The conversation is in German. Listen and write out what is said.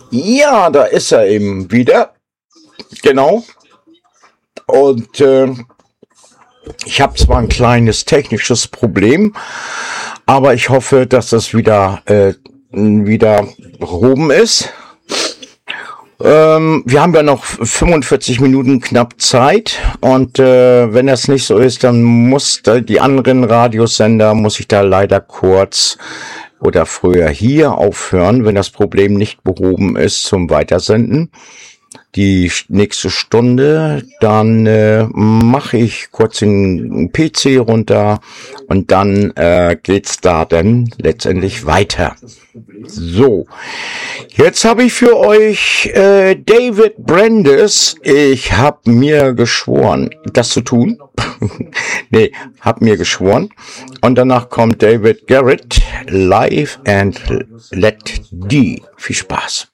Ja, da ist er eben wieder. Genau. Und ich habe zwar ein kleines technisches Problem, aber ich hoffe, dass das wieder behoben ist. Wir haben ja noch 45 Minuten knapp Zeit und wenn das nicht so ist, dann muss die anderen Radiosender, muss ich da leider kurz oder früher hier aufhören, wenn das Problem nicht behoben ist zum Weitersenden. Die nächste Stunde, dann mache ich kurz den PC runter und dann geht's da dann letztendlich weiter. So, jetzt habe ich für euch David Brandes. Ich habe mir geschworen, das zu tun. Nee, hab mir geschworen. Und danach kommt David Garrett, Live and Let D. Viel Spaß.